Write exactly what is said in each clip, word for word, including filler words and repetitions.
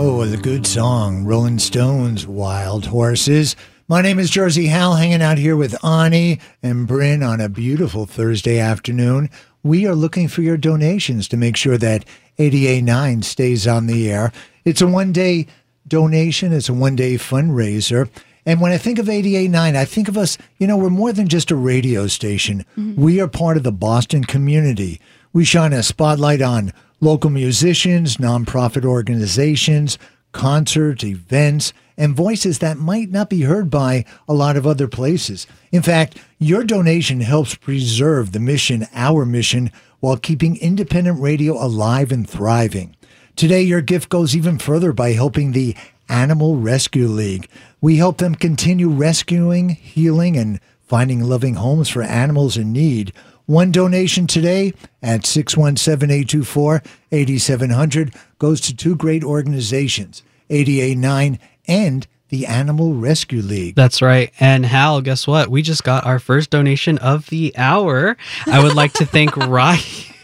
Oh, a good song. Rolling Stones, Wild Horses. My name is Jersey Hal, hanging out here with Ani and Bryn on a beautiful Thursday afternoon. We are looking for your donations to make sure that eighty-eight point nine stays on the air. It's a one-day donation. It's a one-day fundraiser. And when I think of eighty-eight point nine, I think of us, you know, we're more than just a radio station. Mm-hmm. We are part of the Boston community. We shine a spotlight on local musicians, nonprofit organizations, concerts, events, and voices that might not be heard by a lot of other places. In fact, your donation helps preserve the mission, our mission, while keeping independent radio alive and thriving. Today, your gift goes even further by helping the Animal Rescue League. We help them continue rescuing, healing, and finding loving homes for animals in need. One donation today at six one seven, eight two four, eight seven zero zero goes to two great organizations, eighty-eight point nine and the Animal Rescue League. That's right. And Hal, guess what? We just got our first donation of the hour. I would like to thank Ryan.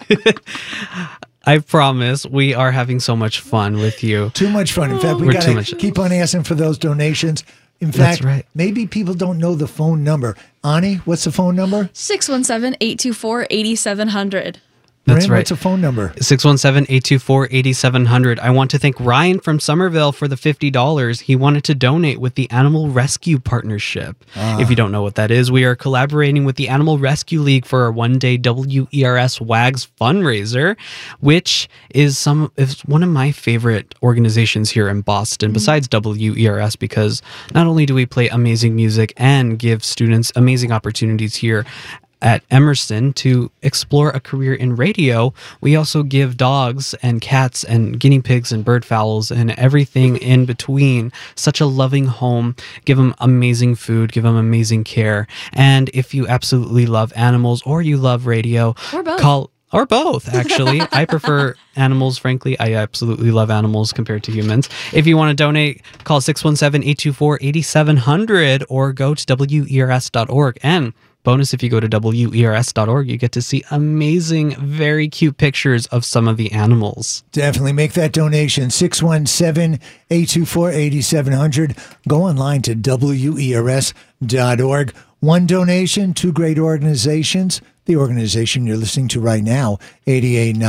I promise we are having so much fun with you. Too much fun. In fact, we got to keep on asking for those donations. In fact, right. Maybe people don't know the phone number. Ani, what's the phone number? six one seven, eight two four, eight seven zero zero. That's Bryn, right. What's the phone number? six one seven, eight two four, eight seven zero zero. I want to thank Ryan from Somerville for the fifty dollars. He wanted to donate with the Animal Rescue Partnership. Ah. If you don't know what that is, we are collaborating with the Animal Rescue League for our one-day W E R S WAGS fundraiser, which is some is one of my favorite organizations here in Boston, mm-hmm. besides W E R S, because not only do we play amazing music and give students amazing opportunities here at Emerson to explore a career in radio, we also give dogs and cats and guinea pigs and bird fowls and everything in between such a loving home, give them amazing food, give them amazing care. And if you absolutely love animals or you love radio, or both. call Or both, actually. I prefer animals, frankly. I absolutely love animals compared to humans. If you want to donate, call six one seven, eight two four, eight seven zero zero or go to W E R S dot org. And bonus, if you go to W E R S dot org, you get to see amazing, very cute pictures of some of the animals. Definitely make that donation. six one seven, eight two four, eight seven zero zero. Go online to W E R S dot org. One donation, two great organizations. The organization you're listening to right now, eighty-eight point nine.